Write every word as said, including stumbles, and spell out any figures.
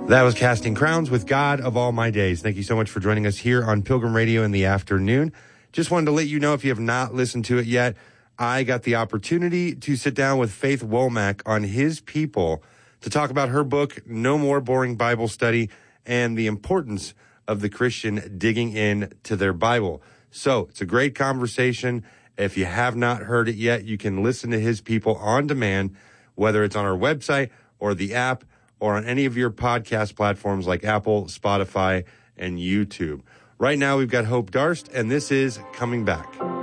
That was Casting Crowns with God of All My Days. Thank you so much for joining us here on Pilgrim Radio in the afternoon. Just wanted to let you know, if you have not listened to it yet, I got the opportunity to sit down with Faith Womack on His People to talk about her book, No More Boring Bible Study, and the importance of the Christian digging in to their Bible. So it's a great conversation. If you have not heard it yet, you can listen to His People on demand, whether it's on our website or the app, or on any of your podcast platforms like Apple, Spotify, and YouTube. Right now, we've got Hope Darst, and this is Coming Back.